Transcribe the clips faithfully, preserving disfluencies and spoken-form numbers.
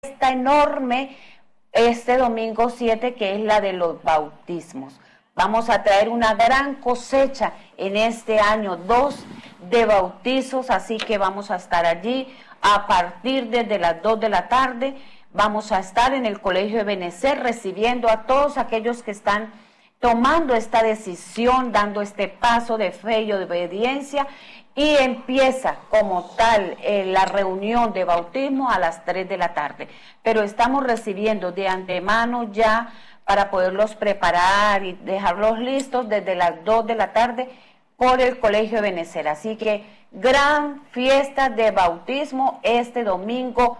fiesta enorme este domingo siete, que es la de los bautismos. Vamos a traer una gran cosecha en este año dos de bautizos, así que vamos a estar allí a partir desde las dos de la tarde. Vamos a estar en el Colegio de Benecer recibiendo a todos aquellos que están tomando esta decisión, dando este paso de fe y de obediencia, y empieza como tal eh, la reunión de bautismo a las tres de la tarde. Pero estamos recibiendo de antemano ya para poderlos preparar y dejarlos listos desde las dos de la tarde por el Colegio de Benecer. Así que gran fiesta de bautismo este domingo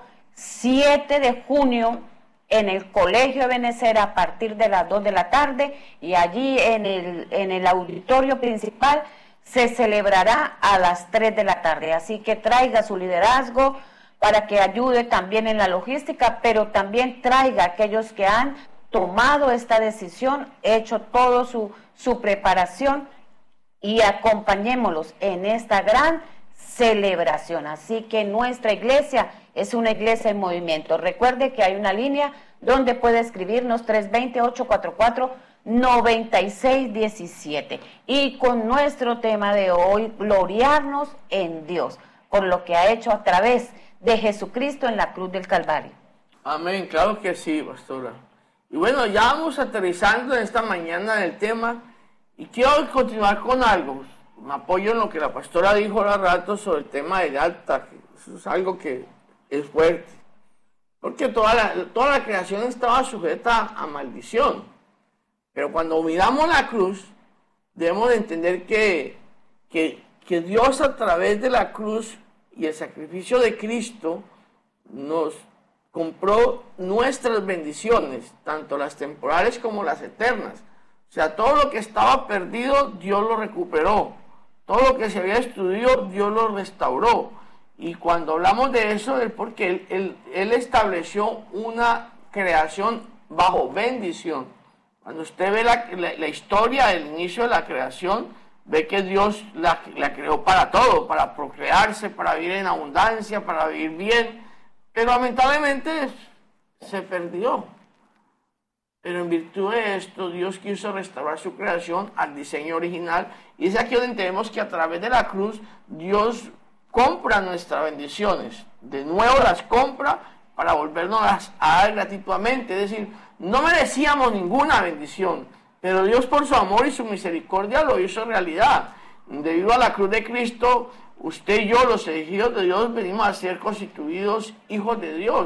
siete de junio en el Colegio de Benecer a partir de las dos de la tarde, y allí en el, en el auditorio principal se celebrará a las tres de la tarde. Así que traiga su liderazgo para que ayude también en la logística, pero también traiga a aquellos que han tomado esta decisión, hecho toda su, su preparación, y acompañémoslos en esta gran celebración. Así que nuestra iglesia es una iglesia en movimiento. Recuerde que hay una línea donde puede escribirnos tres dos cero, ocho cuatro cuatro, nueve seis uno siete. Y con nuestro tema de hoy, gloriarnos en Dios por lo que ha hecho a través de Jesucristo en la cruz del Calvario. Amén, claro que sí, pastora. Y bueno, ya vamos aterrizando en esta mañana en el tema, y quiero continuar con algo. Me apoyo en lo que la pastora dijo hace rato sobre el tema del altar. Eso es algo que es fuerte, porque toda la, toda la creación estaba sujeta a maldición. Pero cuando miramos la cruz, debemos de entender que, que, que Dios, a través de la cruz y el sacrificio de Cristo, nos compró nuestras bendiciones, tanto las temporales como las eternas. O sea, todo lo que estaba perdido, Dios lo recuperó. Todo lo que se había destruido, Dios lo restauró. Y cuando hablamos de eso es porque él, él, él estableció una creación bajo bendición. Cuando usted ve la, la, la historia del inicio de la creación, ve que Dios la, la creó para todo, para procrearse, para vivir en abundancia, para vivir bien. Pero lamentablemente se perdió. Pero en virtud de esto, Dios quiso restaurar su creación al diseño original. Y es aquí donde entendemos que a través de la cruz, Dios compra nuestras bendiciones. De nuevo las compra para volvernos a dar gratuitamente. Es decir, no merecíamos ninguna bendición, pero Dios, por su amor y su misericordia, lo hizo realidad. Debido a la cruz de Cristo, usted y yo, los elegidos de Dios, venimos a ser constituidos hijos de Dios.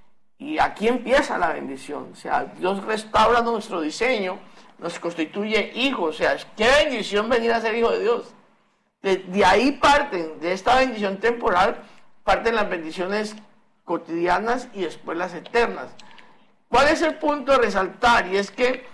Y aquí empieza la bendición. O sea, Dios restaura nuestro diseño, nos constituye hijos. O sea, qué bendición venir a ser hijo de Dios. De, de ahí parten, de esta bendición temporal, parten las bendiciones cotidianas y después las eternas. ¿Cuál es el punto de resaltar? Y es que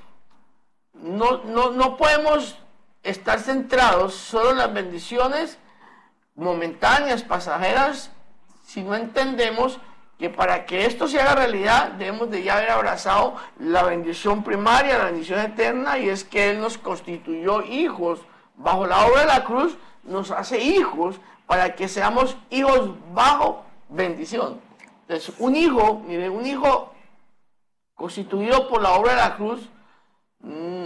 no, no, no podemos estar centrados solo en las bendiciones momentáneas, pasajeras, si no entendemos que para que esto se haga realidad debemos de ya haber abrazado la bendición primaria, la bendición eterna, y es que Él nos constituyó hijos. Bajo la obra de la cruz nos hace hijos para que seamos hijos bajo bendición. Entonces, un hijo, mire, un hijo constituido por la obra de la cruz mmm,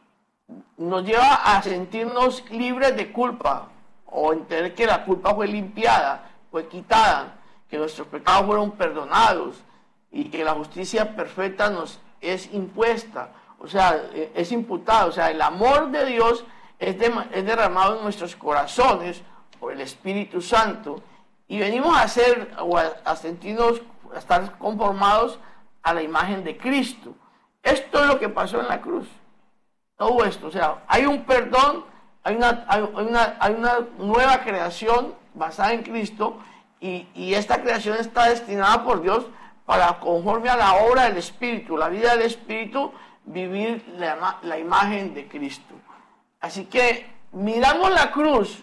nos lleva a sentirnos libres de culpa, o entender que la culpa fue limpiada, fue quitada, que nuestros pecados fueron perdonados y que la justicia perfecta nos es impuesta, o sea, es imputada. O sea, el amor de Dios es, de, es derramado en nuestros corazones por el Espíritu Santo, y venimos a ser, o a, a sentirnos, a estar conformados a la imagen de Cristo. Esto es lo que pasó en la cruz. Todo esto, o sea, hay un perdón, hay una, hay una, hay una nueva creación basada en Cristo, y, y esta creación está destinada por Dios para, conforme a la obra del Espíritu, la vida del Espíritu, vivir la, la imagen de Cristo. Así que miramos la cruz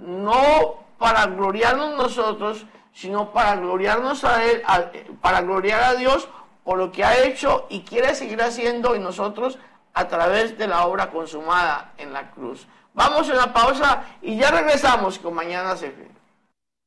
no para gloriarnos nosotros, sino para gloriarnos a Él, a, para gloriar a Dios por lo que ha hecho y quiere seguir haciendo en nosotros a través de la obra consumada en la cruz. Vamos a una pausa y ya regresamos con Mañana Se Fe.